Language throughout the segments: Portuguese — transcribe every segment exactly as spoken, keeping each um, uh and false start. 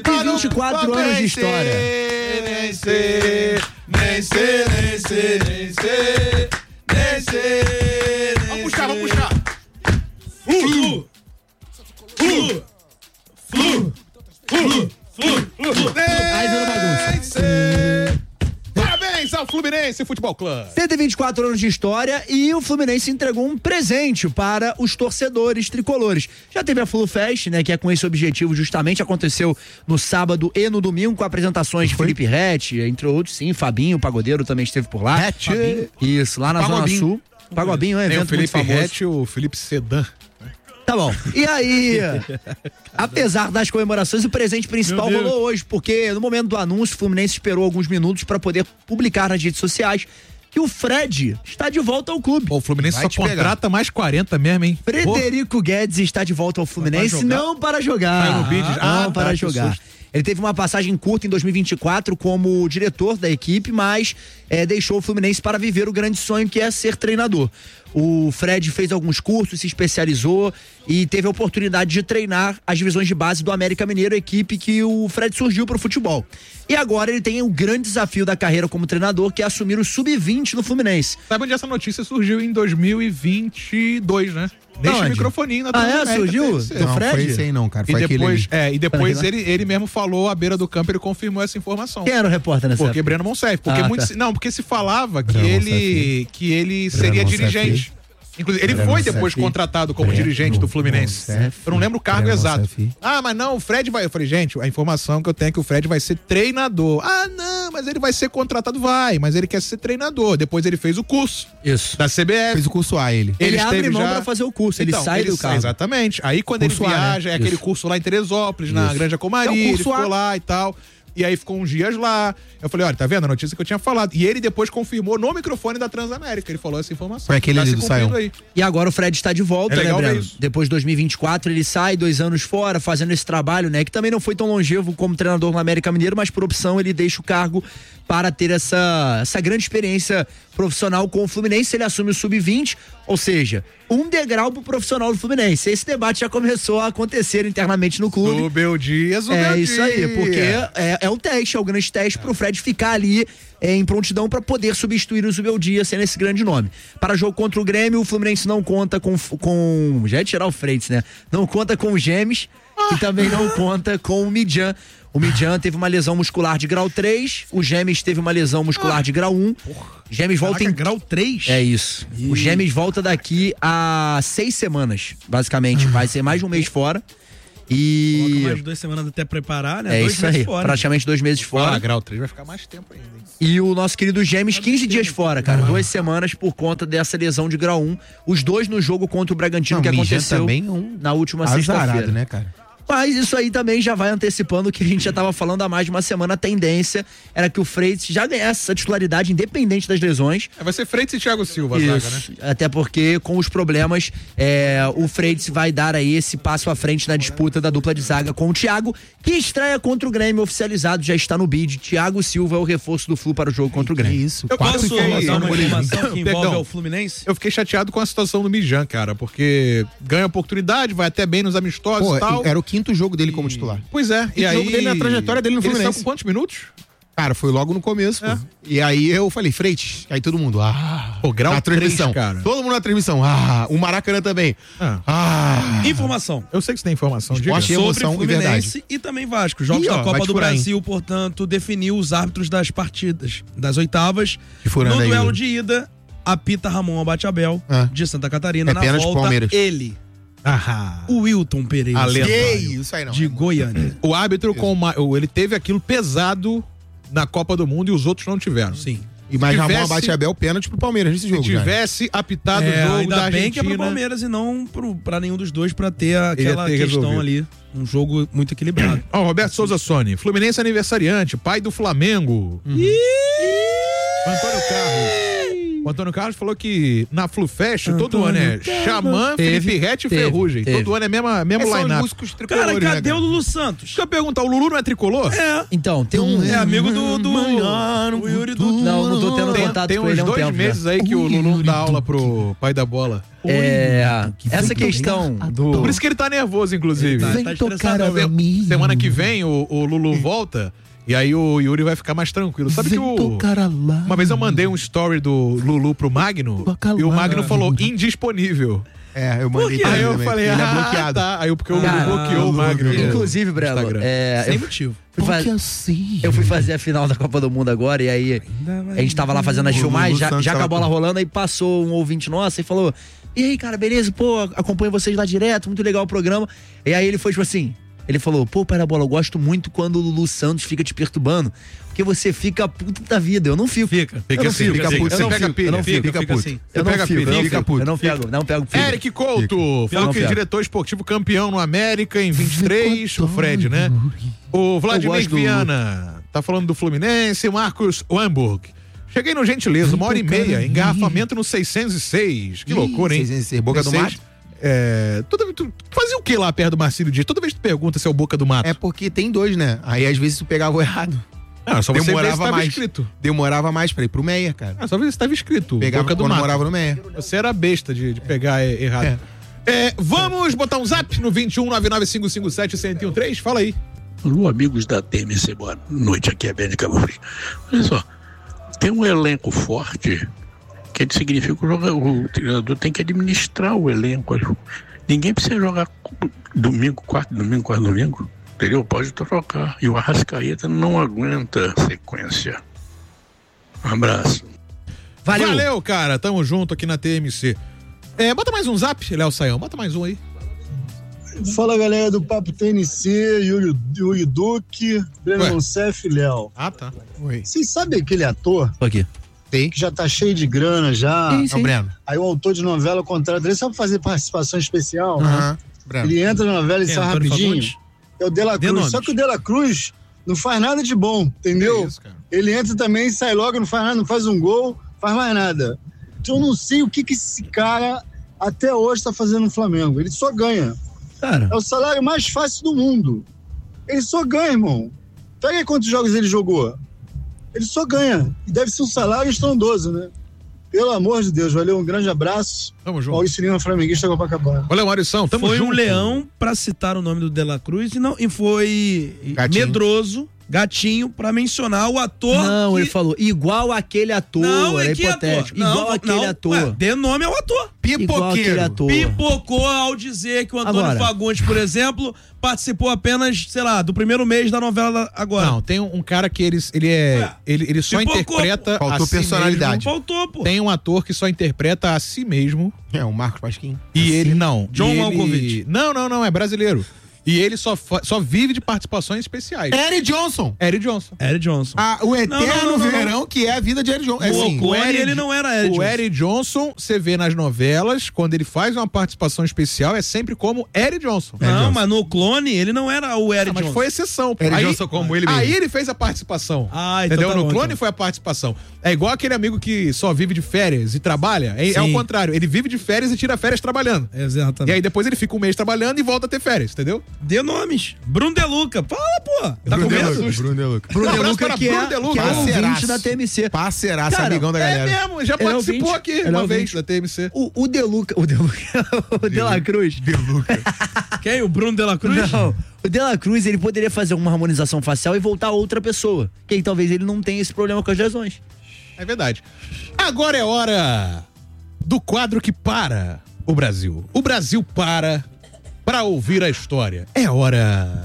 vinte e quatro anos de história. Nem sei, nem sei, nem sei, nem sei, nem sei. Vamos puxar, vamos puxar. Flu, flu, flu, flu, flu, flu. Aí virou bagunça. Nem sei. Parabéns ao Fluminense Futebol Clube. cento e vinte e quatro anos de história e o Fluminense entregou um presente para os torcedores tricolores. Já teve a Flu Fest, né, que é com esse objetivo justamente, aconteceu no sábado e no domingo com apresentações de Felipe Rett, entre outros, sim, Fabinho, o pagodeiro, também esteve por lá. Rett. Isso, lá na Zona Sul. Pagobinho é um Tem o evento muito Felipe famoso. Rett e o Felipe Sedan. Tá bom. E aí, apesar das comemorações, o presente principal rolou hoje, porque no momento do anúncio, o Fluminense esperou alguns minutos para poder publicar nas redes sociais que o Fred está de volta ao clube. Pô, o Fluminense Vai só te pegar. contrata mais quarenta mesmo, hein? Frederico Guedes está de volta ao Fluminense, não para jogar. Vai no bid. Não Ah, tá, para que jogar. susto. Ele teve uma passagem curta em dois mil e vinte e quatro como diretor da equipe, mas é, deixou o Fluminense para viver o grande sonho que é ser treinador. O Fred fez alguns cursos, se especializou e teve a oportunidade de treinar as divisões de base do América Mineiro, a equipe que o Fred surgiu para o futebol. E agora ele tem o grande desafio da carreira como treinador, que é assumir o sub vinte no Fluminense. Sabe onde essa notícia surgiu em dois mil e vinte e dois, né? Deixa o Onde? microfoninho na Ah, é? Transamérica, Surgiu? deve ser. Do Não, Fred? foi esse aí não, cara. E Foi aquele depois, ali. é, e depois Peraí, ele, ele mesmo falou à beira do campo, ele confirmou essa informação. Quem era o repórter nessa Porque época? Breno Monsef, porque Ah, muito, tá. se- não, porque se falava que Breno ele que ele seria Monsef. dirigente. Inclusive, ele Breno foi Monsef. depois contratado como Breno dirigente do Fluminense. Monsef. Eu não lembro o cargo Breno exato. Monsef. Ah, mas não, o Fred vai. Eu falei, gente, a informação que eu tenho é que o Fred vai ser treinador. Ah, não, mas ele vai ser contratado, vai, mas ele quer ser treinador. Depois ele fez o curso Isso. da C B F. Fez o curso A, ele. Ele, abre esteve mão já- para fazer o curso, ele Então, sai do carro. Exatamente. Aí quando Curso ele A, né? viaja, é aquele Isso. curso lá em Teresópolis, na Isso. Granja Comari, É o ele curso ficou A. lá e tal. E aí ficou uns dias lá. Eu falei, olha, tá vendo a notícia que eu tinha falado? E ele depois confirmou no microfone da Transamérica. Ele falou essa informação. Foi aquele Tá ali se do cumprindo Saião. aí. E agora o Fred está de volta, É né, legal ver Breno? isso. Depois de dois mil e vinte e quatro ele sai, dois anos fora, fazendo esse trabalho, né? Que também não foi tão longevo como treinador no América Mineiro, mas por opção ele deixa o cargo para ter essa, essa grande experiência profissional com o Fluminense. Ele assume o sub vinte, ou seja, um degrau pro profissional do Fluminense. Esse debate já começou a acontecer internamente no clube. Rubel Dias, Rubel É Dias. isso aí, porque é, é um teste, é o grande teste pro Fred ficar ali é, em prontidão para poder substituir o Zubel Dias sendo esse grande nome. Para jogo contra o Grêmio, o Fluminense não conta com, com já é tirar o Freitas, né? Não conta com o Gemes e também não conta com o Midjan. O Midjan teve uma lesão muscular de grau três, o Gemes teve uma lesão muscular de grau um. Gemes volta em grau três? É isso. O Gemes volta daqui a seis semanas, basicamente. Vai ser mais de um mês fora. E Coloca mais duas semanas até preparar, né? é dois isso meses aí, fora. praticamente dois meses fora. Ah, grau três vai ficar mais tempo ainda, hein? E o nosso querido Gemes, quinze dias fora, cara. Duas semanas por conta dessa lesão de grau um. Os dois no jogo contra o Bragantino, Não, que o Midjan aconteceu também um na última azarado, sexta-feira. né, cara? Mas isso aí também já vai antecipando o que a gente já estava falando há mais de uma semana. A tendência era que o Freitas já ganhasse essa titularidade, independente das lesões. É, vai ser Freitas e Thiago Silva, a zaga, né? Isso, até porque com os problemas é, o Freitas vai dar aí esse passo à frente na disputa da dupla de zaga com o Thiago, que estreia contra o Grêmio, oficializado, já está no bid. Thiago Silva é o reforço do Flu para o jogo contra o Que Grêmio. isso? Eu Quatro posso informações Dar uma no boletim. informação que envolve Perdão. o Fluminense? Eu fiquei chateado com a situação do Midjan, cara, porque ganha oportunidade, vai até bem nos amistosos Pô, e tal. era o quinto jogo dele como titular. Pois é, e o aí... jogo dele na trajetória dele no Eles Fluminense. estão com quantos minutos? Cara, foi logo no começo, É. pô. E aí eu falei, Freitas. Aí todo mundo, ah. Pô, grau na transmissão. três, cara. Todo mundo na transmissão, ah. O Maracanã também. Ah. Ah. Informação. Eu sei que você tem informação, diga. Esporte. Sobre Emoção e Fluminense e, também Vasco. Jogos Ih, ó, da vai Copa te do furar, hein? Brasil, portanto, definiu os árbitros das partidas das oitavas. Te furando No aí, duelo Yuri. de ida, apita Ramon Abateabel, Ah. de Santa Catarina. É Na pênalti pro volta, Palmeiras. ele, Ah. o Wilton Pereira, A lenda. Que isso aí não. de Goiânia. O árbitro, com uma, ele teve aquilo pesado na Copa do Mundo e os outros não tiveram. Sim. E mais Se Ramon tivesse- abate Abel, pênalti pro Palmeiras nesse Se jogo. cara. tivesse apitado É, o jogo ainda da bem Argentina... que é pro Palmeiras e não pro, pra nenhum dos dois pra ter aquela ter questão resolvido. ali. Um jogo muito equilibrado. Ó, Roberto Souza Sony, Fluminense aniversariante, pai do Flamengo. Antônio Carlos. O Antônio Carlos falou que na FluFest todo ano é Xamã, Felipe Rett e teve, Ferrugem. teve. Todo ano é mesmo, mesmo Esses são os line-up. músicos Cara, tricolores, né, cadê o Lulu Santos? Deixa eu perguntar, o Lulu não é tricolor? É. Então, tem um... É amigo do, do o Yuri do... Não, não tô tendo Tem, contato tem com uns ele há um dois tempo meses já. aí que o Lulu dá aula pro pai da bola. É, essa questão do... Por isso que ele tá nervoso, inclusive. Ele tá- tá estressado, né? Se- Semana que vem o, o Lulu volta e aí o Yuri vai ficar mais tranquilo. Sabe que o... Uma vez eu mandei um story do Lulu pro Magno e o Magno falou indisponível. É, eu mandei Aí pra ele eu também, falei, ele é ah, bloqueado. tá. Aí eu, porque o Lulu Cara, bloqueou o Magno. no Inclusive, Brelo, Instagram. é, Sem eu, motivo. fui fa- eu fui fazer a final da Copa do Mundo agora e aí a gente tava lá fazendo as O filmagens, Lulu já, Santos já com a tava bola com- rolando, aí passou um ouvinte nosso e falou: e aí, cara, beleza? Pô, acompanho vocês lá direto, muito legal o programa. E aí ele foi tipo assim, ele falou: pô, pai da bola, eu gosto muito quando o Lulu Santos fica te perturbando, porque você fica puto da vida. Eu não fico. Fica. Eu não assim, fico. fica Eu puto, não você fico. pega Eu pilha, não fico. fica fica puto. assim. Eu Você não pega fico, eu pilha, não fica fico. puto. Eu não pego, não pego pilha. Eric Couto, falou que Fica. diretor esportivo campeão no América em vinte e três, o Fred, né? O Vladimir gosto do- Viana tá falando do Fluminense, Marcos Hamburg. Cheguei no Gentileza, uma hora e meia, engarrafamento no seiscentos e seis. Que loucura, hein? seiscentos e seis, Boca do seis, Mato? É, toda, tu fazia o que lá perto do Marcílio Dias? Toda vez que tu pergunta se é o Boca do Mato. É porque tem dois, né? Aí às vezes tu pegava o errado. Ah, só você ver se Demorava tava mais. escrito. Demorava mais pra ir pro Meia, cara. Ah, só ver se tava escrito. Pegava Boca do quando Mato. morava no Meia. Você era besta de, de pegar é, errado. É, vamos botar um zap no vinte e um nove nove cinco cinco sete um zero um três? Fala aí. Alô, amigos da T M C, boa noite, aqui é Ben de Cabo Frio. Olha só, tem um elenco forte, que significa que o, jogador, o treinador tem que administrar o elenco. Ninguém precisa jogar domingo, quarto, domingo, quarto, domingo, entendeu? Pode trocar. E o Arrascaeta não aguenta sequência. Um abraço. Valeu. Valeu, cara. Tamo junto aqui na T M C. É, bota mais um zap, Léo Saião. Bota mais um aí. Fala, galera do Papo T N C, Yuri, Yuri Duque, Breno Ué. Roncef e Léo. Ah, tá. Oi. Vocês sabem aquele ator Aqui. Tem? que já tá cheio de grana já? Sim, É o Breno. Aí o autor de novela contrata ele só pra fazer participação especial. Aham. Breno. Ele entra na novela e Quem, sai Antônio rapidinho. Fagundes? É o De La Dê Cruz. nomes. Só que o De La Cruz não faz nada de bom, entendeu? Que isso, cara? Ele entra também, sai logo, não faz nada, não faz um gol, faz mais nada. Então eu não sei o que, que esse cara até hoje tá fazendo no Flamengo. Ele só ganha. Cara, É o salário mais fácil do mundo. Ele só ganha, irmão. Pega aí quantos jogos ele jogou. Ele só ganha. E deve ser um salário estrondoso, né? Pelo amor de Deus, valeu, um grande abraço. Tamo junto. Maurício Lima, flamenguista, Copacabana. Valeu, Maurição. Tamo Foi junto. um leão pra citar o nome do De La Cruz e, não, e foi Gatinho. medroso, gatinho, pra mencionar o ator. não, que... ele falou igual aquele ator, Não, é é que hipotético. ator? Igual Não, aquele não, ator. Ué, dê nome ao ator. Igual aquele Pipoqueiro. ator. Pipocou ao dizer que o Antônio Agora. Fagundes, por exemplo, participou apenas, sei lá, do primeiro mês da novela agora. Não, tem um, um cara que ele, ele é. Ué. Ele, ele só Pipocou. interpreta. Faltou a si personalidade. mesmo. Faltou, pô. Tem um ator que só interpreta a si mesmo. É, o Marcos Pasquim. E ele não. John e ele... Malkovich. Não, não, não, é brasileiro. E ele só, fa- só vive de participações especiais. Eric Johnson. Eric Johnson. Eric Johnson. Ah, o eterno não, não, não. verão que é a vida de Eric Johnson. É O assim, Clone, Eric- ele não era Eric O Johnson. Eric Johnson, você vê nas novelas, quando ele faz uma participação especial, é sempre como Eric Johnson. Não, mas no Clone ele não era o Eric Ah, mas Johnson. foi exceção. pô. Eric aí, Johnson como ele mesmo. Aí ele fez a participação. Ah, então entendeu? tá no bom, Clone então. foi a participação. É igual aquele amigo que só vive de férias e trabalha. É, é o Sim. contrário. Ele vive de férias e tira férias trabalhando. Exatamente. E aí depois ele fica um mês trabalhando e volta a ter férias, entendeu? Dê nomes. Bruno De Luca. Fala, pô. Tá Bruno com De medo? Luca, Bruno De Luca. Bruno Um De abraço Luca, para que Bruno é, De Luca. que é ouvinte Parceiraço. da T M C. Parceiraço, Cara, amigão da É galera. mesmo, já Ele é participou ouvinte. aqui Ele é uma ouvinte. vez da T M C. O, o De Luca, o De Luca, o De La Cruz. De Luca. Quem? O Bruno De La Cruz? Não, o De La Cruz, ele poderia fazer uma harmonização facial e voltar a outra pessoa. Que aí talvez ele não tenha esse problema com as lesões. É verdade. Agora é hora do quadro que para o Brasil. O Brasil para para ouvir a história. É hora.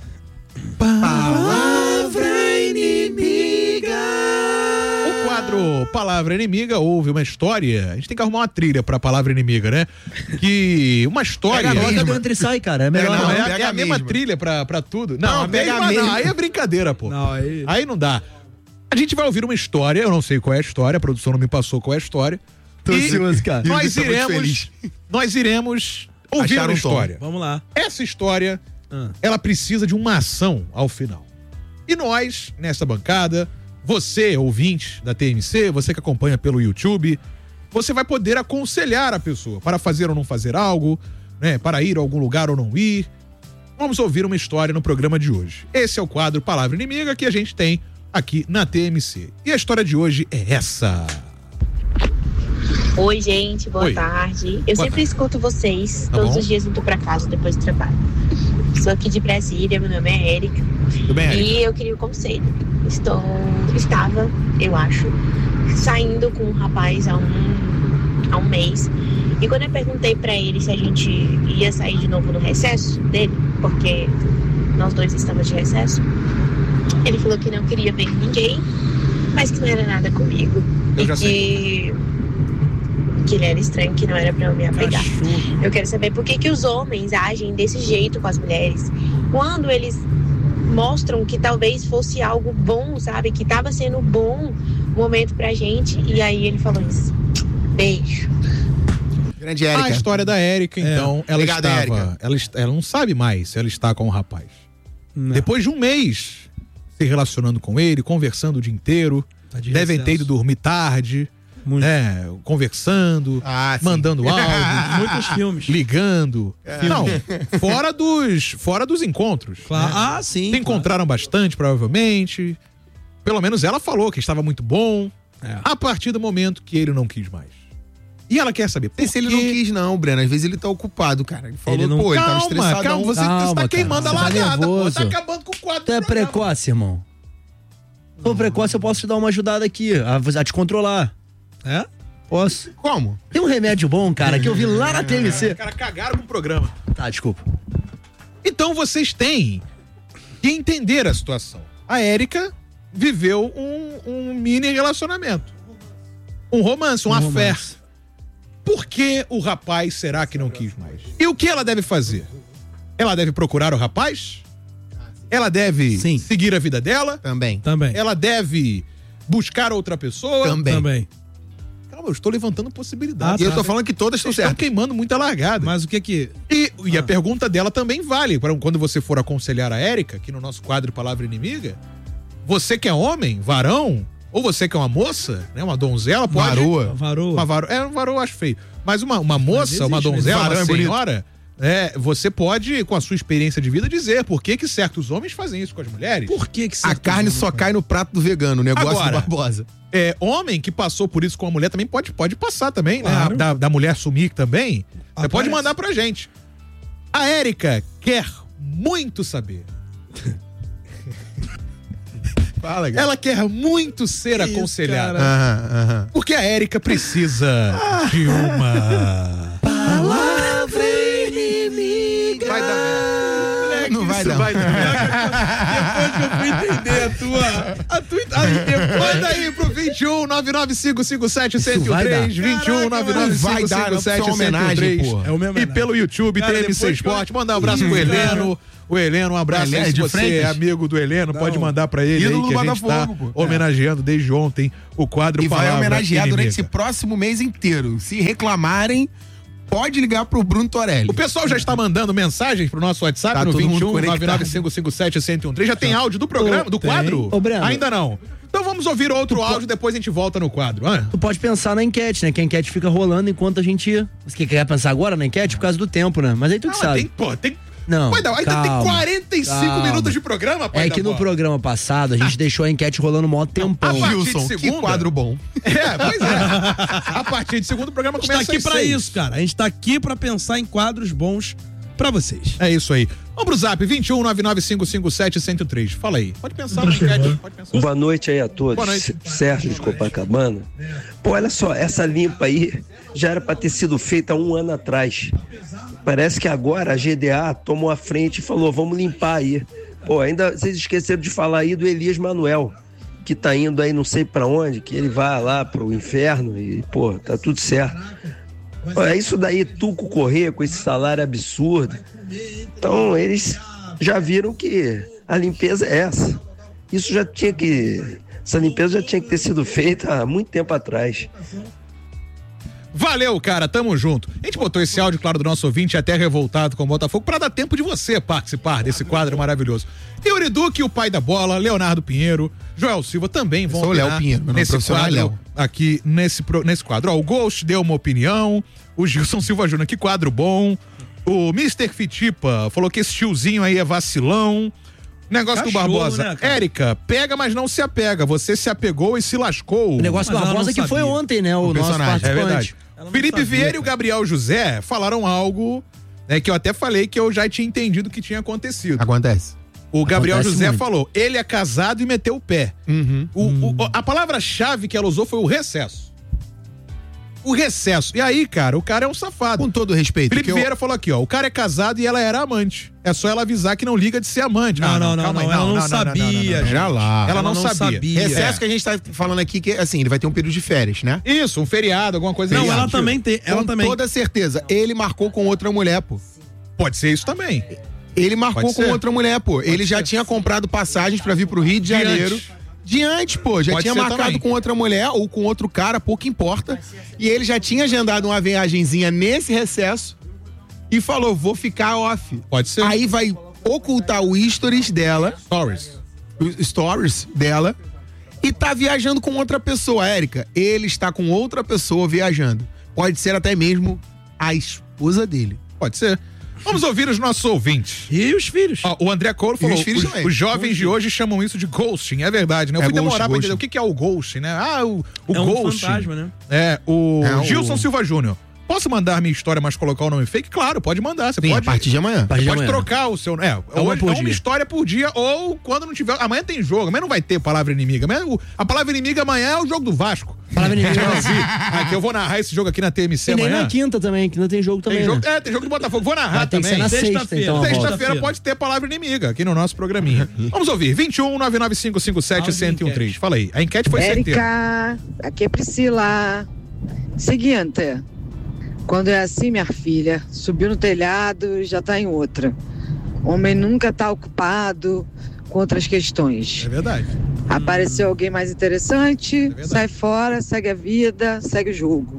Palavra inimiga. O quadro Palavra Inimiga ouve uma história. A gente tem que arrumar uma trilha pra Palavra Inimiga, né? Que uma história. Coloca mesma. do entre e sai, cara. É melhor Não, não. é, a- pega é a a mesma mesma. trilha pra, pra tudo. Não, Não, a pega a mesma não. mesma. Aí é brincadeira, pô. Não, aí... Aí não dá. A gente vai ouvir uma história, eu não sei qual é a história, a produção não me passou qual é a história. Tô E ansioso, cara. Nós Isso é muito iremos, feliz. nós iremos ouvir Acharam uma um tom. história. Vamos lá. Essa história, Ah. ela precisa de uma ação ao final. E nós, nessa bancada, você, ouvinte da T M C, você que acompanha pelo YouTube, você vai poder aconselhar a pessoa para fazer ou não fazer algo, né? Para ir a algum lugar ou não ir. Vamos ouvir uma história no programa de hoje. Esse é o quadro Palavra Inimiga que a gente tem aqui na T M C. E a história de hoje é essa. Oi, gente, boa Oi. tarde. Eu Boa sempre tarde. escuto vocês Tá todos bom. os dias indo pra casa depois do trabalho. Sou aqui de Brasília, meu nome é Érica. Tudo bem, Érica? E eu queria um conselho. Estou, estava, eu acho, saindo com um rapaz há um, há um mês. E quando eu perguntei pra ele se a gente ia sair de novo no recesso dele, porque nós dois estamos de recesso, ele falou que não queria ver ninguém, mas que não era nada comigo. Eu e já que, sei. que ele era estranho, que não era pra eu me apegar. Cachorro. Eu quero saber por que, que os homens agem desse jeito com as mulheres. Quando eles mostram que talvez fosse algo bom, sabe? Que tava sendo bom momento pra gente. E aí ele falou isso. Beijo. Grande A Érica. história da Érica, então, ela Obrigado, estava. Érica. Ela, est- ela não sabe mais se ela está com o rapaz. Não. Depois de um mês se relacionando com ele, conversando o dia inteiro, Tá de devem ter recesso. ido dormir tarde, Muito. né? Conversando, Ah, sim. mandando áudio, Muitos filmes. ligando. É. Não, fora dos, fora dos encontros. Claro. né? Ah, sim. Se encontraram bastante, provavelmente. Pelo menos ela falou que estava muito bom. É. A partir do momento que ele não quis mais. E ela quer saber por Não sei se ele não quê? quis, não, Breno. Às vezes ele tá ocupado, cara. Ele falou, Ele não- pô, ele tava Calma, estressadão. calma, você, Calma, você tá cara. queimando a Você tá largada, pô, nervoso. tá acabando com o quadro. Tu é do programa. precoce, irmão. Se for precoce, eu posso te dar uma ajudada aqui, a, a te controlar. É? Posso. Como? Tem um remédio bom, cara, que eu vi lá na T M Os C. caras cagaram com o programa. Tá, desculpa. Então vocês têm que entender a situação. A Érica viveu um, um mini relacionamento. Um romance, um, Um affair. romance. Por que o rapaz será que não quis mais? E o que ela deve fazer? Ela deve procurar o rapaz? Ela deve Sim. seguir a vida dela? Também. Também. Ela deve buscar outra pessoa? Também. Também. Calma, eu estou levantando possibilidades. E eu tá. tô falando que todas estão Vocês estão certas. queimando muita largada. Mas o que que... E, e a Ah. pergunta dela também vale. Pra quando você for aconselhar a Érica, aqui no nosso quadro Palavra Inimiga, você que é homem, varão, ou você que é uma moça, né, uma donzela, pode... Varoa. Varou. Uma varoa, é, um varoa eu acho feio. Mas uma, uma moça, existe, uma né? donzela, Varão uma é bonito. senhora, é, você pode, com a sua experiência de vida, dizer por que que certos homens fazem isso com as mulheres. Por que que A certos carne homens só fazem? cai no prato do vegano, o negócio Agora. do Barbosa. É, homem que passou por isso com a mulher também pode, pode passar também, Claro. né? Da, da mulher sumir também. Você Aparece. pode mandar pra gente. A Érica quer muito saber. Fala, cara. Ela quer muito ser Que isso, aconselhada. cara? Aham, aham. Porque a Érica precisa de uma Palavra inimiga. Vai dar merda. Não vai Isso dar. vai dar merda. Depois que eu fui entender a tua... A tua... Aí depois... Manda aí pro vinte e um, nove nove cinco cinco sete, Isso um zero vai dar. três, vinte e um, nove nove cinco Vai dar, cinco não, sete, isso é uma um zero homenagem, três. porra. É uma E homenagem. pelo YouTube, Cara, T M C depois que eu- Esporte. Mandar um abraço pro Isso, cara. Heleno. O Heleno, um abraço Heleno, aí. Se de você é Freitas? amigo do Heleno, pode mandar pra ele Ídolo aí que do a gente tá Botafogo, pô. homenageando desde ontem o quadro E vai Palavra homenagear durante esse Inimiga. próximo mês inteiro. Se reclamarem, pode ligar pro Bruno Torelli. O pessoal já está mandando mensagens pro nosso WhatsApp Tá no todo vinte e mundo um, nove conectado. nove cinco cinco sete, um zero um três. Já tem áudio do programa, do Tem. quadro? Ô, Breno. Ainda não. Então vamos ouvir outro áudio, depois a gente volta no quadro. Ah, Tu pode pensar na enquete, né? Que a enquete fica rolando enquanto a gente... Você quer pensar agora na enquete? Por causa do tempo, né? Mas aí tu que não, sabe. tem, pô, tem... Não, Vai dar, ainda tem calma, quarenta e cinco calma. minutos de programa, pai É da que no bola. programa passado a gente deixou a enquete rolando mó tempão. a partir de Wilson, que segunda- quadro bom. É, pois é. A partir de segundo o programa A gente tá começa aqui às pra seis. isso, cara. A gente tá aqui pra pensar em quadros bons pra vocês. É isso aí. Vamos pro zap, vinte e um, nove nove cinco cinco sete, um zero três. Fala aí. Pode pensar na enquete. Pode pensar. Boa noite aí a todos. Boa noite. Sérgio de Copacabana. Pô, olha só, essa limpa aí já era pra ter sido feita há um ano atrás. Parece que agora a G D A tomou a frente e falou, vamos limpar aí. Pô, ainda vocês esqueceram de falar aí do Elias Manuel, que tá indo aí não sei pra onde, que ele vai lá pro inferno e, pô, tá tudo certo. Pô, é isso daí, Tuco correr com esse salário absurdo. Então, eles já viram que a limpeza é essa. Isso já tinha que... Essa limpeza já tinha que ter sido feita há muito tempo atrás. Valeu, cara, tamo junto. A gente botou esse áudio, claro, do nosso ouvinte até revoltado com o Botafogo pra dar tempo de você participar desse quadro maravilhoso. Yuri Duque, o pai da bola, Leonardo Pinheiro, Joel Silva também vão opinar. Eu sou o Léo Pinheiro, meu nome nesse profissional é quadro Léo. aqui nesse, nesse quadro. Ó, o Ghost deu uma opinião, o Gilson Silva Júnior, que quadro bom. O mister Fitipa falou que esse tiozinho aí é vacilão. Negócio Cachorro, do Barbosa. né, cara? Érica, pega, mas não se apega. Você se apegou e se lascou. O negócio do Mas ela Barbosa não que foi sabia. ontem, né? O, O nosso personagem. É participante. verdade. Ela não Felipe sabia, Vieira e o cara. Gabriel José falaram algo, né, que eu até falei que eu já tinha entendido que tinha acontecido. Acontece. O Gabriel Acontece José muito. falou, ele é casado e meteu o pé. Uhum. O- o- a palavra-chave que ela usou foi o recesso. O recesso. E aí, cara, o cara é um safado. Com todo respeito. Felipe que eu- Vieira falou aqui, ó, o cara é casado e ela era amante. É só ela avisar que não liga de ser amante. Não, Ah, não, não, calma aí, não, ela não sabia, não. Pera lá. Ela, Ela não, não sabia. sabia. Recesso É. que a gente tá falando aqui, que assim, ele vai ter um período de férias, né? Isso, um feriado, alguma coisa Não, assim. ela também tem. Ela Com também. toda certeza. Ele marcou com outra mulher, pô. Pode ser isso também. Ele marcou Pode com ser. outra mulher, pô. Ele já ser. tinha comprado passagens pra vir pro Rio de Diante. Janeiro. Diante, pô. Já Pode tinha ser marcado também. com outra mulher ou com outro cara, pouco importa. E ele já tinha agendado uma viagenzinha nesse recesso e falou, vou ficar off. Pode ser. Aí vai ocultar o stories dela, Stories. os stories dela, e tá viajando com outra pessoa, Érica. Ele está com outra pessoa viajando. Pode ser até mesmo a esposa dele. Pode ser. Vamos ouvir os nossos ouvintes. E os filhos. Ó, o André Couro falou, os filhos os, também. os jovens de hoje chamam isso de ghosting, é verdade, né? Eu É fui ghost, demorar pra ghosting. entender o que, que é o ghosting, né? Ah, o, o É um ghosting. fantasma, né? É, o É o- Gilson Silva Júnior. Posso mandar minha história, mas colocar o nome fake? Claro, pode mandar. Você Sim, pode. a partir de amanhã. A partir de Pode amanhã. trocar o seu. É, uma hoje por é uma dia. história por dia, ou quando não tiver. Amanhã tem jogo, amanhã não vai ter palavra inimiga. Amanhã, o- a palavra inimiga amanhã é o jogo do Vasco. Palavra inimiga. Ah, que eu vou narrar esse jogo aqui na T M C E nem amanhã. na quinta também, que não tem jogo também, Tem jogo, né? é, tem jogo do Botafogo. Vou narrar Ah, tem que também. ser na sexta, Sexta-feira. então. a volta. Sexta-feira pode ter palavra inimiga aqui no nosso programinha. Vamos ouvir. vinte e um, nove nove cinco cinco sete, Áudio um zero um três. enquete. Fala aí. A enquete foi certeira. Érica, aqui é Priscila. Seguinte, quando é assim, minha filha, subiu no telhado e já tá em outra. Homem nunca tá ocupado com outras questões. É verdade. Apareceu alguém mais interessante, verdade. sai fora, segue a vida, segue o jogo.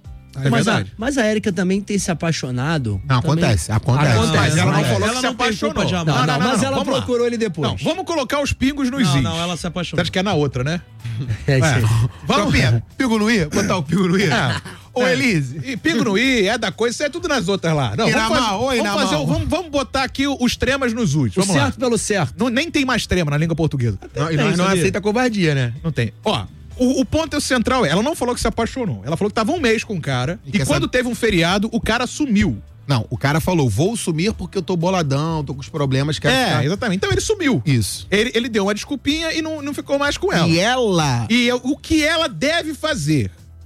É mas, a, verdade. mas a Érica também tem se apaixonado. Não, também. acontece, acontece. Acontece, Mas ela não acontece. falou Ela que se não tem apaixonou. culpa de amar. Não, não, mas ela vamos lá. procurou ele depois. Não, vamos colocar os pingos nos Não, is. não, ela se Você apaixonou. acha que é na outra, né? É, É. sim. Vamos. Tropinha, pingo no i? Botar o pingo no i? É. Ô, É. Elise. E pingo no i, é da coisa, isso é tudo nas outras lá. Não, E vamos na fazer, mal, oi, vamos, na fazer mal. o- vamos, vamos botar aqui os tremas nos us. O Vamos lá. certo pelo certo. Não, nem tem mais trema na língua portuguesa. Não, e nós não sabia? aceita covardia, né? Não tem. Ó, o, o ponto central é, ela não falou que se apaixonou. Ela falou que tava um mês com o cara E e, quer quando saber- teve um feriado, o cara sumiu. Não, o cara falou, vou sumir porque eu tô boladão, tô com os problemas, quero É, ficar... exatamente. Então ele sumiu. Isso. Ele, ele deu uma desculpinha e não, não ficou mais com ela. E ela E eu- o que ela deve fazer?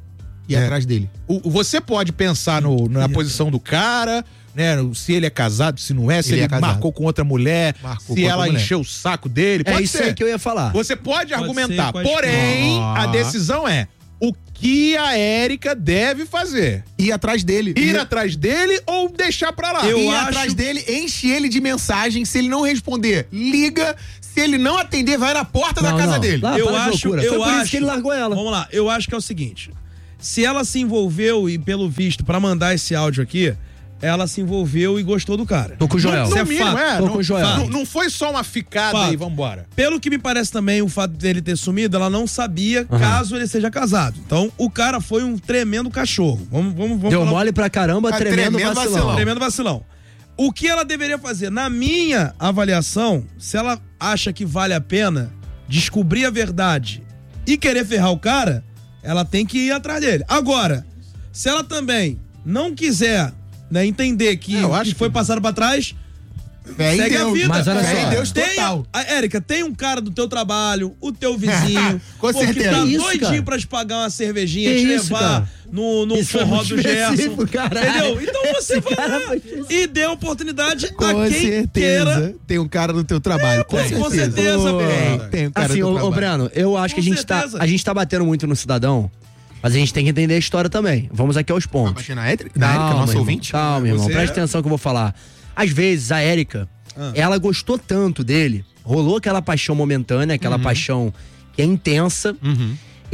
ia atrás dele. O, o- você pode pensar no- na posição do cara, né? Se ele é casado, se não é, se Ele ele, é casado. marcou com outra mulher, Marcou se com ela outra mulher. encheu o saco dele. É Pode isso ser. aí que eu ia falar. Você pode, Pode argumentar. ser, pode Porém, ser. a decisão é o que a Érica deve fazer. Ir atrás dele. Ir atrás dele ou deixar pra lá? Eu ir acho- atrás dele, enche ele de mensagem. Se ele não responder, liga. Se ele não atender, vai na porta da Não, casa não. dele. Lá, eu para de acho, loucura. eu Foi por acho. isso que ele largou ela. Vamos lá, eu acho que é o seguinte: se ela se envolveu e pelo visto pra mandar esse áudio aqui, ela se envolveu e gostou do cara. Tô com o Joel. No, Isso é no mínimo, fato. é. Tô Não, com o Joel. não, não foi só uma ficada Fato. e vambora. Pelo que me parece também, o fato dele ter sumido, ela não sabia caso ele seja casado. Então, o cara foi um tremendo cachorro. Vamos, vamos, vamos Deu falar- mole pra caramba, Ah, tremendo, tremendo vacilão. vacilão. Tremendo vacilão. O que ela deveria fazer? Na minha avaliação, se ela acha que vale a pena descobrir a verdade e querer ferrar o cara, ela tem que ir atrás dele. Agora, se ela também não quiser, né, entender que, É, eu acho que foi que- passado pra trás, Fé em segue a Deus. vida. Mas olha Fé em só. Deus Tem, total. a, Érica, tem um cara do teu trabalho, o teu vizinho, Com pô, que certeza. tá Que isso, doidinho cara? pra te pagar uma cerveja, Que te isso, levar cara? no, no Isso é forró muito do Gerson. específico, caralho. Entendeu? Então você vai cara lá foi específico. e dê oportunidade Com a quem certeza. queira. Tem um cara no teu trabalho. com com certeza. certeza, Tem, Breno. tem um cara Assim, no ô, teu ô trabalho. Breno, eu acho Com que a gente, tá, certeza. a gente tá batendo muito no cidadão, mas a gente tem que entender a história também. Vamos aqui aos pontos. Baixando na Érica, na Érica, nosso irmão, ouvinte? Calma, irmão. Você Presta é- atenção que eu vou falar. Às vezes, a Érica, ela gostou tanto dele, rolou aquela paixão momentânea, aquela paixão que é intensa, Uhum.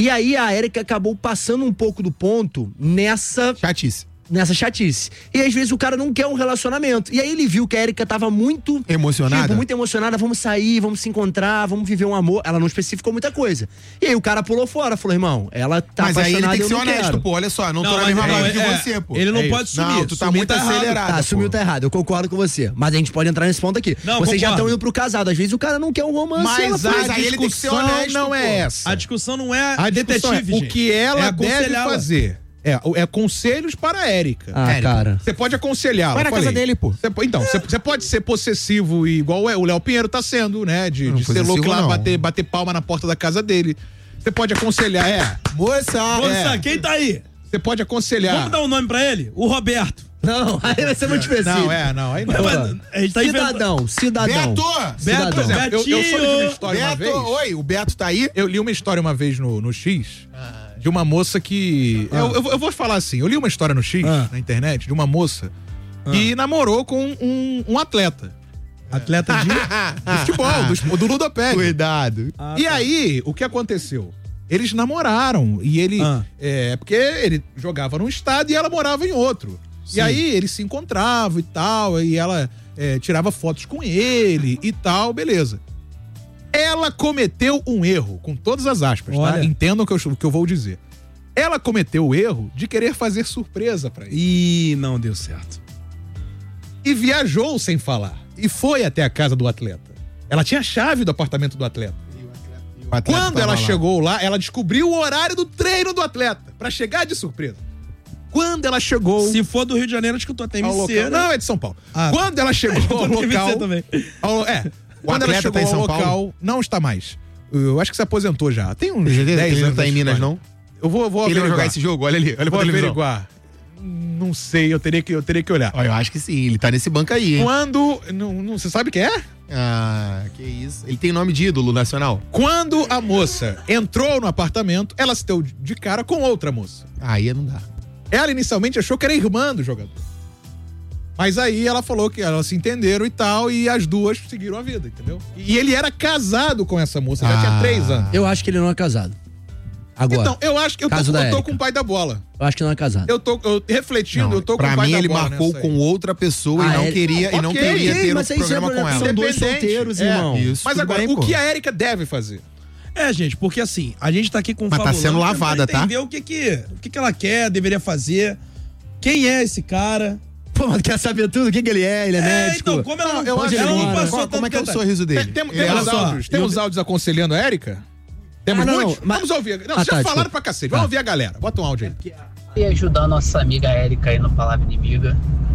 E aí a Érica acabou passando um pouco do ponto nessa... Chatice. Nessa chatice. E às vezes o cara não quer um relacionamento. E aí ele viu que a Érica tava muito... Emocionada? Tipo, muito emocionada. Vamos sair, vamos se encontrar, vamos viver um amor. Ela não especificou muita coisa. E aí o cara pulou fora. Falou, irmão, ela tá Mas aí ele tem que ser eu não honesto, quero. pô. Olha só, não, Não, tô na mas mesma não, vibe é, que você, pô. ele não É pode isso. sumir. Não, tu tá Sumir muito tá errado. acelerado. Tá, sumiu, pô. tá errado. Eu concordo com você. Mas a gente pode entrar nesse ponto aqui. Não, Vocês já concordo. estão indo pro casado. Às vezes o cara não quer um romance. Mas ela a faz. aí ele tem que ser discussão honesto, não pô. é essa. A discussão não é A discussão detetive, é o gente. que ela É deve aconselhá-la. fazer. É, é conselhos para a Érica. Ah, Érica. cara. Você pode aconselhá-la. Vai na falei. casa dele, pô. Você po- então, você pode ser possessivo igual o Léo Pinheiro tá sendo, né? De, Não, de ser possessivo louco lá, não. bater, bater palma na porta da casa dele. Você pode aconselhar, é. Moça! Moça, É. quem tá aí? Você pode aconselhar. Vamos dar um nome pra ele? O Roberto. Não, aí vai ser muito específico. Não, é, não. Aí não. Mas, mas, a gente tá inventando- Cidadão, cidadão. Beto! Cidadão. Por exemplo, eu, eu soube de uma história uma Beto! vez. Oi, o Beto tá aí? Eu li uma história uma vez no, no X de uma moça que. Eu, eu, eu vou falar assim: eu li uma história no X, Ah. na internet, de uma moça que namorou com um, um atleta. Atleta de... De futebol, do, do Ludopédio. Cuidado. Ah, E tá. aí, o que aconteceu? Eles namoraram e ele. Ah. É porque ele jogava num estado e ela morava em outro. Sim. E aí eles se encontravam e tal, e ela é, tirava fotos com ele e tal, beleza. Ela cometeu um erro, com todas as aspas, tá? Olha. Entendam o que eu, o que eu vou dizer. Ela cometeu o erro de querer fazer surpresa pra ele. Ih, não deu certo. E viajou sem falar. E foi até a casa do atleta. Ela tinha a chave do apartamento do atleta. O atleta Quando tava ela lá. chegou lá, ela descobriu o horário do treino do atleta, pra chegar de surpresa. Quando ela chegou Se for do Rio de Janeiro, acho que eu tô até ao M C, local... né? Não, é de São Paulo. Ah, Quando ela chegou tô ao no M C local... também. ao- é, quando ela atleta chegou tá em ao São local... Paulo? Não está mais. Eu acho que se aposentou já. Tem uns Ele, dez ele anos não tá de em Minas, história. não? Eu vou, vou Ele vai averiguar. jogar esse jogo? Olha ali, olha pra Vou televisão. averiguar. Não sei, eu teria que, eu teria que olhar. Ó, eu acho que sim, ele tá nesse banco aí, hein? Quando... Não, não, você sabe quem é? Ah, que isso. Ele tem nome de ídolo nacional? Quando a moça entrou no apartamento, ela se deu de cara com outra moça. Aí não dá. Ela inicialmente achou que era irmã do jogador. Mas aí ela falou que elas se entenderam e tal, e as duas seguiram a vida, entendeu? E ele era casado com essa moça, já Ah. tinha três anos. Eu acho que ele não é casado. Agora. Então, eu acho que eu tô, Caso da eu tô Érica. com o pai da bola. Eu acho que não é casado. Eu tô eu, refletindo, Não, eu tô com pra o pai mim, da ele bola marcou nessa aí. com outra pessoa Ah, e não ele- queria, e não Ok, queria ok, ter mas o aí programa sempre com ela. são dois Independente, solteiros, é. irmão. Isso, Mas tudo agora, bem, o pô. que a Érica deve fazer? É, gente, porque assim, a gente tá aqui com Mas tá sendo lavada, tá? entender o que que, o que que ela quer, deveria fazer, quem é esse cara. Pô, mas quer saber tudo? Quem que ele é? Ele é, É, médico? então, como ela não, eu acho ela que- não passou Qual- tanto como é que é o detalhe. sorriso dele? Tem- tem- Ele temos era só- áudios, temos áudios aconselhando a Érica? Temos Ah, não, muitos? não, mas- Vamos ouvir. Não, Ah, vocês já tá, falaram desculpa. pra cacete. Vamos Tá. ouvir a galera. Bota um áudio aí. E ajudar a nossa amiga Érica aí no Palavra Inimiga.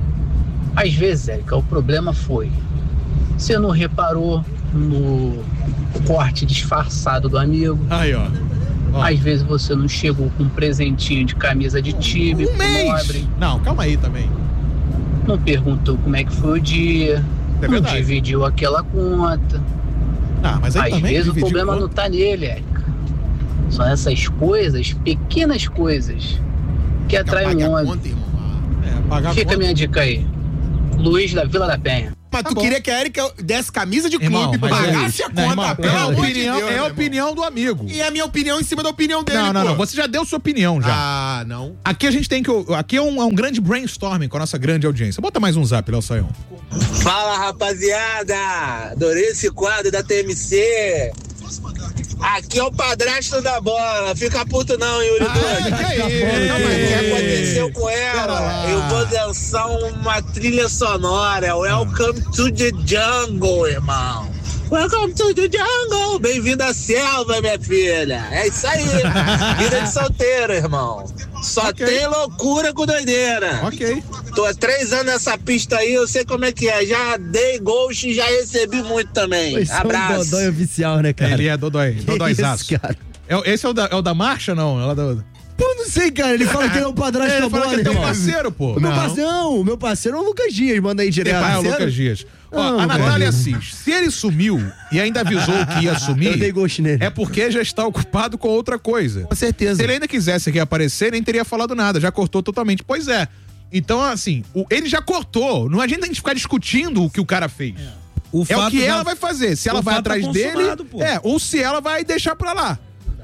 Às vezes, Érica, o problema foi: você não reparou no corte disfarçado do amigo. Aí, ó. Ó. Às vezes você não chegou com um presentinho de camisa de time Um pro mês! nobre. Não, calma aí também. Não perguntou como é que foi o dia. É não verdade. dividiu aquela conta. Ah, mas aí Às também vezes o dividiu problema o não tá nele, Érica. São essas coisas, pequenas coisas, que atraem Pague um a homem. conta, irmão. É, pagar a Fica a conta. minha dica aí. Luiz da Vila da Penha. Mas Tá tu bom. queria que a Érica desse camisa de Irmão, clube, mas é pagasse isso. a Não, conta, irmão, pelo é a amor de opinião, Deus, é meu a irmão. opinião do amigo. E a minha opinião em cima da opinião dele, Não, não, pô. não. Você já deu sua opinião já. Ah, não. Aqui a gente tem que. Aqui é um, é um grande brainstorming com a nossa grande audiência. Bota mais um zap, Léo Saião. Fala, rapaziada! Adorei esse quadro da T M C. Aqui é o padrasto da bola. Fica puto não, Yuri Ah, Duque. que é Não, isso? mas o que aconteceu com Pera ela? lá. Eu vou dançar uma trilha sonora. Welcome to the jungle, irmão. Welcome to the jungle. Bem-vindo à selva, minha filha. É isso aí. Vida de solteiro, irmão. Só Ok. tem loucura com doideira. Ok. Tô há três anos nessa pista aí, eu sei como é que é. Já dei ghost e já recebi muito também. Pois são Abraço. Dodói oficial, né, cara? Ele é Dodói. Que Dodóizaço. isso, cara? É, esse é o, da, é o da marcha, não? É o da... Pô, não sei, cara. Ele fala que ele é o padrasto Ele da fala bola, que é teu irmão. parceiro, pô. O meu Não. parceiro, não, o meu parceiro é o Lucas Dias, manda aí direto. Ah, é o Sério? Lucas Dias. Ó, Não, a cara. Natália Assis, se ele sumiu e ainda avisou que ia Eu dei sumir, ghost nele. é porque já está ocupado com outra coisa. Com certeza. Se ele ainda quisesse aqui aparecer, nem teria falado nada, já cortou totalmente. Pois é. Então, assim, o- ele já cortou. Não adianta a gente ficar discutindo o que o cara fez. O É o fato que já- ela vai fazer. Se ela o vai fato tá atrás dele, consumado, pô. é, ou se ela vai deixar pra lá.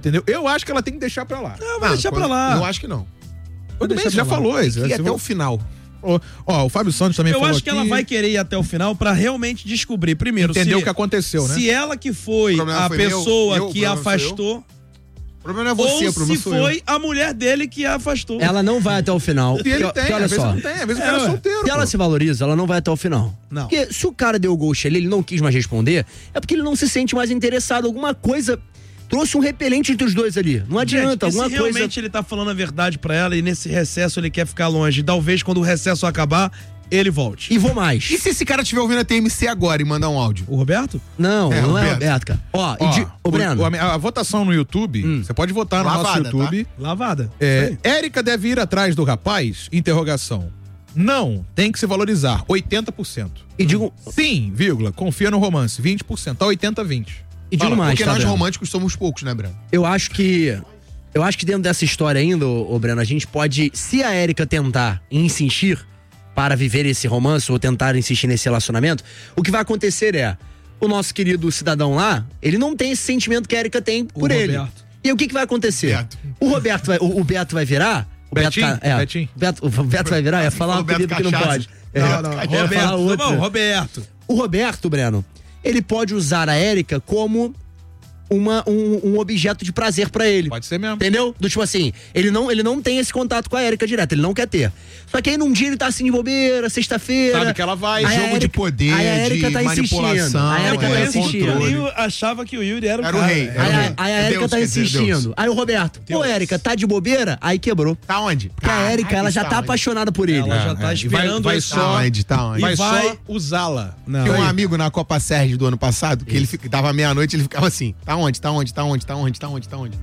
Entendeu? Eu acho que ela tem que deixar pra lá. Não, vai deixar pra lá. Eu acho que não. Tudo bem, você já falou isso. E Você até vai- o final. Ó, ó, o Fábio Santos também Eu falou acho que aqui. ela vai querer ir até o final pra realmente descobrir. Primeiro, Entender se, o que aconteceu, né? se ela que foi O problema a foi meu, pessoa eu, o que problema sou afastou, O problema não é você, ou o problema se sou foi eu. a mulher dele que a afastou. Ela não vai até o final. E ele Porque- tem, porque olha às vezes só. não tem, às vezes o É, cara é ué. solteiro. Se ela pô. se valoriza, ela não vai até o final. Não. Porque se o cara deu o ghost ali, ele não quis mais responder, é porque ele não se sente mais interessado. Alguma coisa trouxe um repelente entre os dois ali. Não adianta, Gente, e alguma se coisa. realmente ele tá falando a verdade pra ela e nesse recesso ele quer ficar longe, talvez quando o recesso acabar, ele volte. E vou mais. E se esse cara estiver ouvindo a T M C agora e mandar um áudio? O Roberto? Não, É, não é Roberto. Roberto, cara. Ó, Ó, e de... Ô, Breno. o- a, a votação no YouTube, você pode votar no Lavada, nosso YouTube. Lavada. É, Isso Érica deve ir atrás do rapaz? Interrogação. Não, tem que se valorizar. oitenta por cento. E digo, Sim, vírgula, confia no romance. vinte por cento. Tá oitenta a vinte. e digo Fala, mais, porque tá, nós Breno? românticos somos poucos, né, Breno? Eu acho que. Eu acho que dentro dessa história ainda, ô, ô Breno, a gente pode. Se a Érica tentar insistir para viver esse romance ou tentar insistir nesse relacionamento, o que vai acontecer é. O nosso querido cidadão lá, ele não tem esse sentimento que a Érica tem por ele. Roberto. E aí, o que, que vai acontecer? Beto. O Roberto vai. O, o Beto vai virar. O Betinho? Beto, tá- é, Betinho. Beto, o Beto vai virar, ia falar um falou Beto apelido que não Cachaça. pode. É, Não, não. ia Roberto, falar tá outro. bom, Roberto. O Roberto, Breno, ele pode usar a Érica como uma, um, um objeto de prazer pra ele. Pode ser mesmo. Entendeu? Do tipo assim, ele não, ele não tem esse contato com a Érica direto, ele não quer ter. Só que aí num dia ele tá assim de bobeira, sexta-feira. Sabe que ela vai. Aí a Jogo de Érica- poder, aí a Érica de tá insistindo. manipulação, A Érica é, tá Por isso que insistindo. o controle. Nil achava que o Yuri era o Era o cara. rei, era Aí, o a- rei. aí a Deus, Érica tá quer dizer, insistindo. Deus. Aí o Roberto, pô, Érica, tá de bobeira? Aí quebrou. Tá onde? Porque a Érica, ela já tá apaixonada por ele. Ela já tá É, esperando vai- vai esse- Tá só- onde? Tá onde? Vai, E vai- só usá-la. Não. Tinha um Aí. amigo na Copa Sérgio do ano passado, que ele fica- dava meia-noite, ele ficava assim, tá onde, tá onde, tá onde, tá onde, tá onde, tá onde?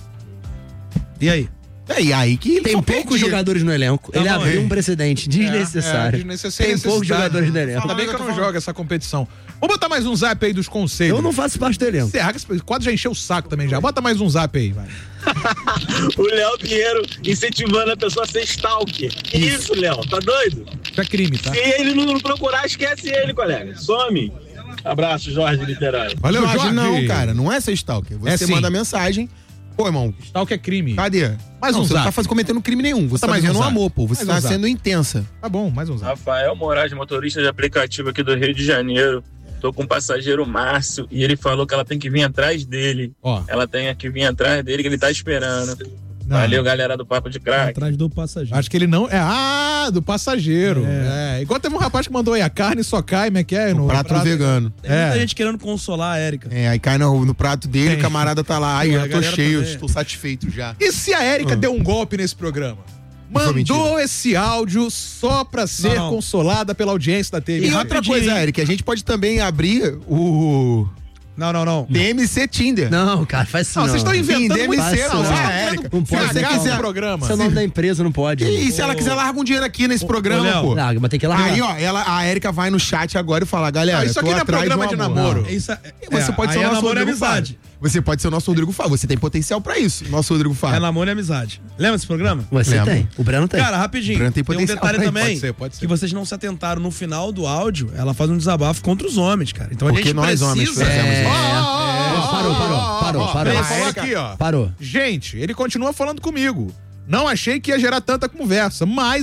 E aí? E aí que ele Tem só poucos perdia. jogadores no elenco. Tá ele bom, abriu é. um precedente desnecessário. É, é, desnecessário. Tem poucos jogadores no elenco. Ainda bem que eu não jogo essa competição. Vamos botar mais um zap aí dos conselhos. Eu não faço parte do elenco. Será que esse quadro já encheu o saco também já? Bota mais um zap aí, vai. O Léo Pinheiro incentivando a pessoa a ser stalker. Que isso, Léo? Tá doido? Isso é crime, tá? Se ele não procurar, esquece ele, colega. Some. Abraço, Jorge Literário. Valeu, Jorge, Jorge. não, cara, não é ser stalker. Você É sim. manda mensagem. Pô, irmão, Tal que é crime. cadê? Mais não, um você zap. não tá fazendo, cometendo crime nenhum. Você Bota tá mais um vivendo um zap. amor, pô. Você Mais tá um zap. sendo intensa. Tá bom, mais um zap. Rafael Moraes, motorista de aplicativo aqui do Rio de Janeiro. Tô com o passageiro Márcio e ele falou que ela tem que vir atrás dele. Ó. Ela tem que vir atrás dele, que ele tá esperando. Não. Valeu, galera do Papo de Crack. Atrás do passageiro. Acho que ele não. É, ah, do passageiro. É. Igual teve um rapaz que mandou aí, a carne só cai, como é que é? No Prato vegano. Tem muita É. gente querendo consolar a Érica. É, aí cai no, no prato dele, Tem. o camarada tá lá. Ai, Pô, eu a tô galera cheio, também. estou satisfeito já. E se a Érica Ah. deu um golpe nesse programa? foi Mandou mentira. esse áudio só pra ser Não. consolada pela audiência da T V. E outra rapidinho, coisa, hein? Eric, a gente pode também abrir o Não, não, não. D M C Tinder. Não, cara, faz isso Não, não. vocês estão inventando Sim, muito. D M C, Não, não, vocês é, estão Érica. querendo Não pode, cagar não. o programa. Esse é o nome da empresa, não pode. E, e se ela quiser, larga um dinheiro aqui nesse programa, Léo, pô. Larga, mas tem que largar. Aí, ó, ela, a Érica vai no chat agora e fala, galera, Ah, isso tô aqui não é atrás programa um de amor. namoro. Isso é, E você é, pode ser aí o é nosso namoro e Rodrigo Fábio. amizade. Você pode ser o nosso Rodrigo Fábio. Você tem potencial pra isso, nosso Rodrigo É Fábio. namoro e amizade. Lembra desse programa? Você Lembra. tem. O Breno tem. Cara, rapidinho. Breno tem Tem um potencial detalhe pra ir. também. Pode ser, pode ser. Que vocês não se atentaram no final do áudio, ela faz um desabafo contra os homens, cara. Então a Porque gente nós precisa... homens fazemos É. isso. Ó, parou, parou, parou, parou. Ele falou aqui, ó. Parou. Gente, ele continua falando comigo. Não achei que ia gerar tanta conversa, mas